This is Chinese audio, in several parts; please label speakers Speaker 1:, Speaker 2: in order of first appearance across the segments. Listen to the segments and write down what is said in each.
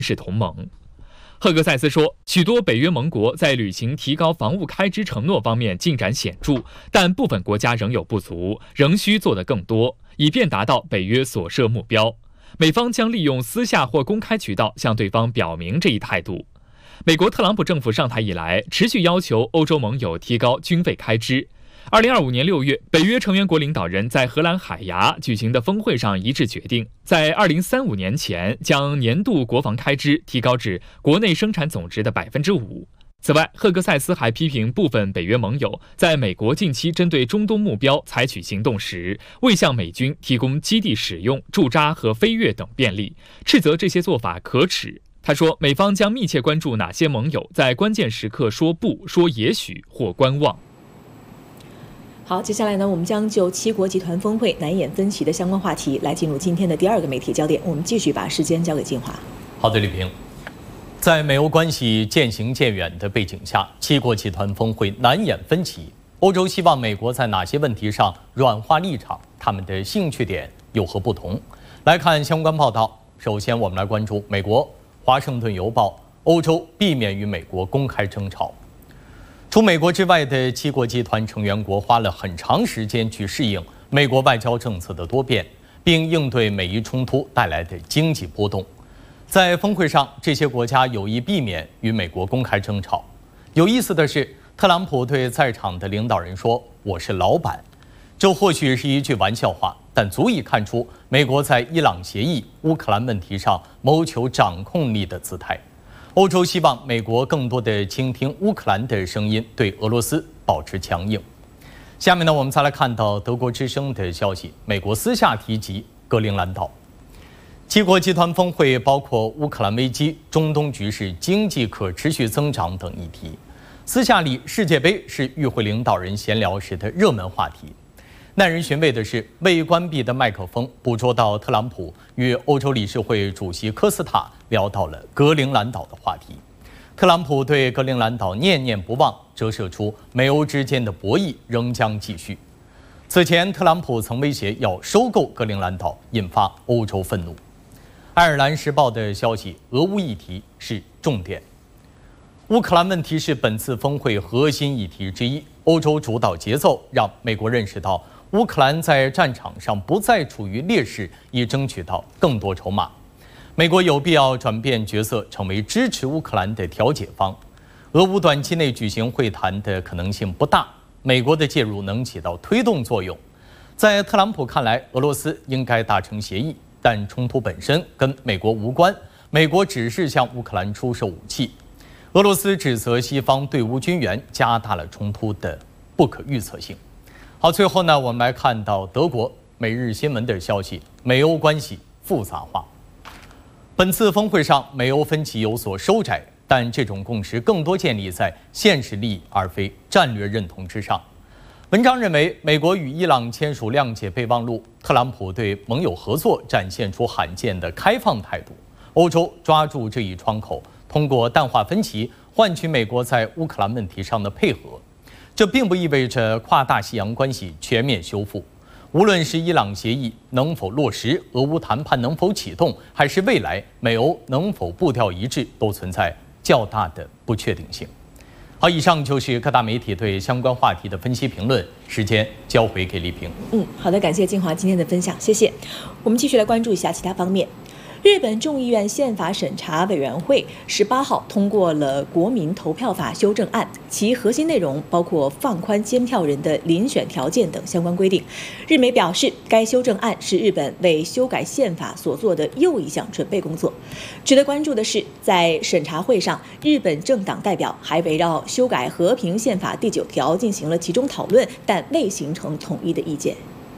Speaker 1: 是同盟。赫格塞斯说，许多北约盟国在履行提高防务开支承诺方面进展显著，但部分国家仍有不足，仍需做得更多，以便达到北约所设目标。美方将利用私下或公开渠道向对方表明这一态度。美国特朗普政府上台以来，持续要求欧洲盟友提高军费开支。2025年6月，北约成员国领导人在荷兰海牙举行的峰会上一致决定，在2035年前将年度国防开支提高至国内生产总值的5%。此外，赫格塞斯还批评部分北约盟友在美国近期针对中东目标采取行动时，未向美军提供基地使用、驻扎和飞越等便利，斥责这些做法可耻。他说，美方将密切关注哪些盟友在关键时刻说不、说也许或观望。
Speaker 2: 好，接下来呢，我们将就七国集团峰会难掩分歧的相关话题来进入今天的第二个媒体焦点。我们继续把时间交给金华。
Speaker 3: 好的，李平。在美欧关系渐行渐远的背景下，七国集团峰会难掩分歧。欧洲希望美国在哪些问题上软化立场？他们的兴趣点有何不同？来看相关报道。首先，我们来关注美国《华盛顿邮报》：欧洲避免与美国公开争吵。除美国之外的七国集团成员国花了很长时间去适应美国外交政策的多变，并应对美伊冲突带来的经济波动。在峰会上，这些国家有意避免与美国公开争吵。有意思的是，特朗普对在场的领导人说：“我是老板。”这或许是一句玩笑话，但足以看出美国在伊朗协议、乌克兰问题上谋求掌控力的姿态。欧洲希望美国更多地倾听乌克兰的声音，对俄罗斯保持强硬。下面呢，我们再来看到德国之声的消息，美国私下提及格陵兰岛。七国集团峰会包括乌克兰危机、中东局势、经济可持续增长等议题。私下里，世界杯是与会领导人闲聊时的热门话题。耐人寻味的是，未关闭的麦克风捕捉到特朗普与欧洲理事会主席科斯塔聊到了格陵兰岛的话题。特朗普对格陵兰岛念念不忘，折射出美欧之间的博弈仍将继续。此前，特朗普曾威胁要收购格陵兰岛，引发欧洲愤怒。爱尔兰时报的消息，俄乌议题是重点。乌克兰问题是本次峰会核心议题之一。欧洲主导节奏让美国认识到，乌克兰在战场上不再处于劣势，以争取到更多筹码。美国有必要转变角色，成为支持乌克兰的调解方。俄乌短期内举行会谈的可能性不大，美国的介入能起到推动作用。在特朗普看来，俄罗斯应该达成协议，但冲突本身跟美国无关，美国只是向乌克兰出售武器。俄罗斯指责西方对乌军援，加大了冲突的不可预测性。好，最后呢，我们来看到德国《每日新闻》的消息，美欧关系复杂化。本次峰会上，美欧分歧有所收窄，但这种共识更多建立在现实利益而非战略认同之上。文章认为，美国与伊朗签署谅解备忘录，特朗普对盟友合作展现出罕见的开放态度。欧洲抓住这一窗口，通过淡化分歧，换取美国在乌克兰问题上的配合。这并不意味着跨大西洋关系全面修复。无论是伊朗协议能否落实，俄乌谈判能否启动，还是未来美欧能否步调一致，都存在较大的不确定性。好，以上就是各大媒体对相关话题的分析评论。时间交回给李平。
Speaker 2: 好的，感谢金华今天的分享，谢谢。我们继续来关注一下其他方面。日本众议院宪法审查委员会18号通过了国民投票法修正案，其核心内容包括放宽监票人的遴选条件等相关规定。日媒表示，该修正案是日本为修改宪法所做的又一项准备工作。值得关注的是，在审查会上，日本政党代表还围绕修改和平宪法第9条进行了集中讨论，但未形成统一的意见。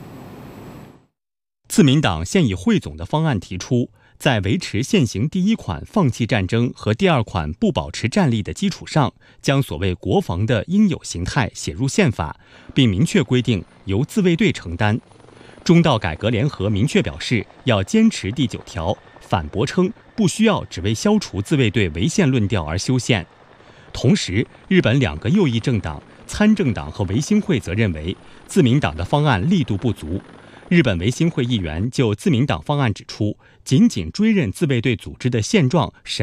Speaker 4: 自民党现以汇总的方案提出，在维持现行第1款放弃战争和第2款不保持战力的基础上，将所谓国防的应有形态写入宪法，并明确规定由自卫队承担。中道改革联合明确表示要坚持第9条，反驳称不需要只为消除自卫队违宪论调而修宪。同时，日本2个右翼政党参政党和维新会则认为自民党的方案力度不足。 日本维新会议员就自民党方案指出，仅追认自卫队组织的现状审